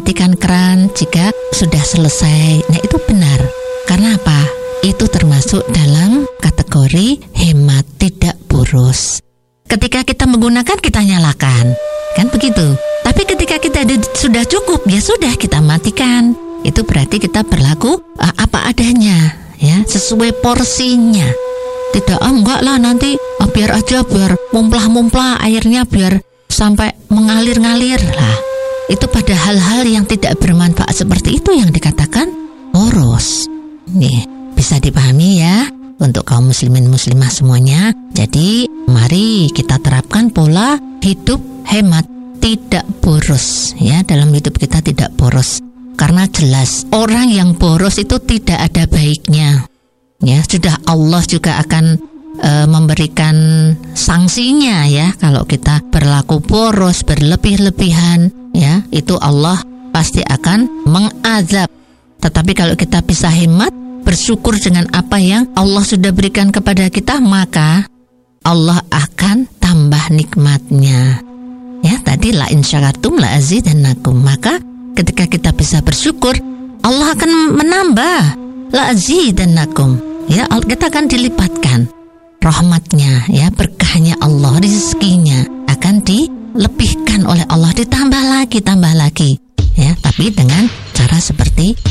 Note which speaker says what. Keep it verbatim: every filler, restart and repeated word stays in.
Speaker 1: mematikan keran jika sudah selesai. Nah, itu benar. Karena apa? Itu termasuk dalam kategori hemat, tidak boros. Ketika kita menggunakan, kita nyalakan, kan begitu. Tapi ketika kita sudah cukup, ya sudah, kita matikan. Itu berarti kita berlaku uh, apa adanya, ya, sesuai porsinya. Tidak, oh enggak lah, nanti oh, biar aja, biar mumplah-mumplah airnya, biar sampai mengalir-ngalir lah. Itu pada hal-hal yang tidak bermanfaat seperti itu yang dikatakan boros. Nih, bisa dipahami ya untuk kaum muslimin muslimah semuanya. Jadi mari kita terapkan pola hidup hemat, tidak boros, ya, dalam hidup kita tidak boros. Karena jelas orang yang boros itu tidak ada baiknya. Ya, sudah Allah juga akan e, memberikan sanksinya, ya, kalau kita berlaku boros, berlebih-lebihan, ya, itu Allah pasti akan mengazab. Tetapi kalau kita bisa hemat, bersyukur dengan apa yang Allah sudah berikan kepada kita, maka Allah akan tambah nikmatnya. Ya, tadi la in syakartum la azidannakum. Maka ketika kita bisa bersyukur, Allah akan menambah, la azidannakum. Ya, kita akan dilipatkan rahmatnya, ya, berkahnya Allah, rezekinya akan dilebihkan oleh Allah, ditambah lagi, tambah lagi, ya, tapi dengan cara seperti